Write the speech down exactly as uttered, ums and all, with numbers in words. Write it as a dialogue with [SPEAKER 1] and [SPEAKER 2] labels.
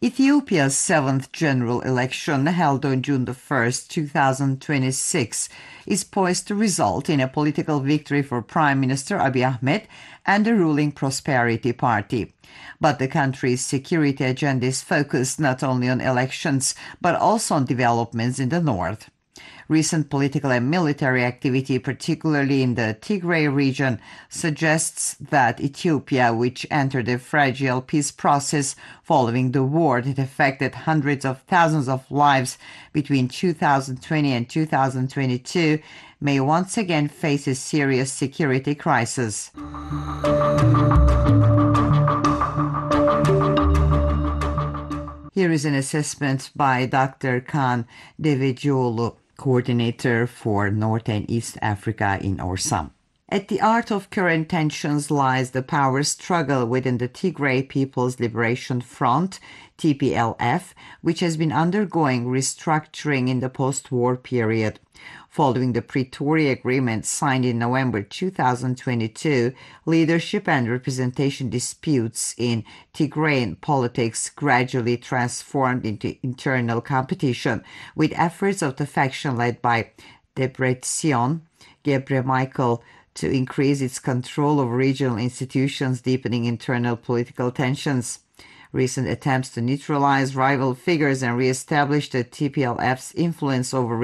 [SPEAKER 1] Ethiopia's seventh general election, held on June the first, two thousand twenty-six, is poised to result in a political victory for Prime Minister Abiy Ahmed and the ruling Prosperity Party. But the country's security agenda is focused not only on elections, but also on developments in the north. Recent political and military activity, particularly in the Tigray region, suggests that Ethiopia, which entered a fragile peace process following the war that affected hundreds of thousands of lives between two thousand twenty and two thousand twenty-two, may once again face a serious security crisis. Here is an assessment by Doctor Kaan Devecioğlu, coordinator for North and East Africa in Orsam. At the heart of current tensions lies the power struggle within the Tigray People's Liberation Front, T P L F, which has been undergoing restructuring in the post-war period. Following the Pretoria Agreement signed in November two thousand twenty-two, leadership and representation disputes in Tigrayan politics gradually transformed into internal competition, with efforts of the faction led by Debretsion Gebremichael to increase its control over regional institutions, deepening internal political tensions. Recent attempts to neutralize rival figures and re-establish the T P L F's influence over